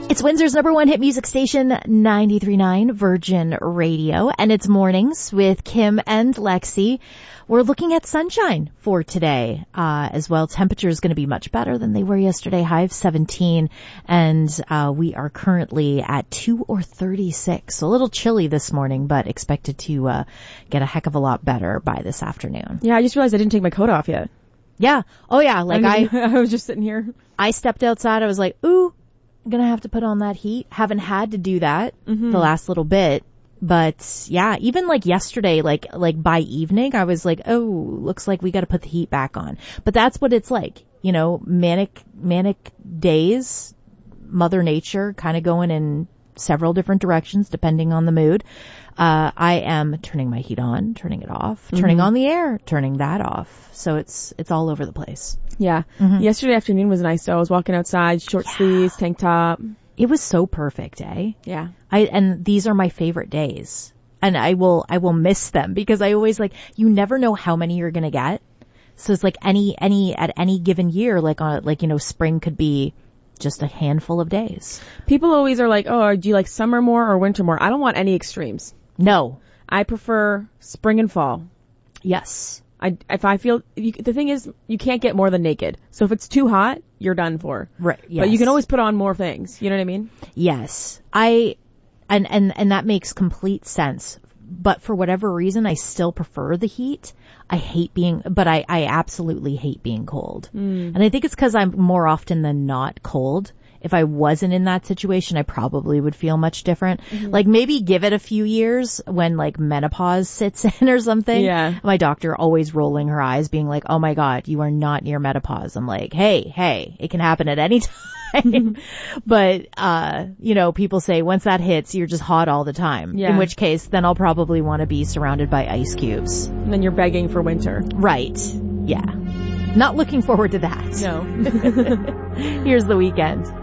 It's Windsor's number one hit music station, 93.9 Virgin Radio, and it's Mornings with Kim and Lexi. We're looking at sunshine for today as well. Temperature is going to be much better than they were yesterday, high of 17, and we are currently at 2 or 36. So a little chilly this morning, but expected to get a heck of a lot better by this afternoon. Yeah, I just realized I didn't take my coat off yet. Yeah. Oh, yeah. Like I was just sitting here. I stepped outside. I was like, ooh, I'm going to have to put on that heat. Haven't had to do that the last little bit. But yeah, even like yesterday, like by evening, I was like, oh, looks like we got to put the heat back on. But that's what it's like, you know, manic days, Mother Nature kind of going in several different directions depending on the mood. I am turning my heat on, turning it off, turning on the air, turning that off. So it's all over the place. Yeah. Yesterday afternoon was nice though. I was walking outside, short sleeves, tank top. It was so perfect, eh? Yeah. And these are my favorite days. And I will miss them because I always you never know how many you're going to get. So it's like at any given year, spring could be just a handful of days. People always are like, oh, do you like summer more or winter more? I don't want any extremes. No. I prefer spring and fall. Yes. The thing is, you can't get more than naked. So if it's too hot, you're done for. Right. Yes. But you can always put on more things. You know what I mean? Yes. And that makes complete sense. But for whatever reason, I still prefer the heat. I absolutely hate being cold. And I think it's because I'm more often than not cold. If I wasn't in that situation, I probably would feel much different. Like maybe give it a few years when menopause sits in or something. Yeah. My doctor always rolling her eyes being like, oh my God, you are not near menopause. I'm like, hey, it can happen at any time. But, people say once that hits, you're just hot all the time. Yeah. In which case, then I'll probably want to be surrounded by ice cubes. And then you're begging for winter. Right. Yeah. Not looking forward to that. No. Here's The Weeknd.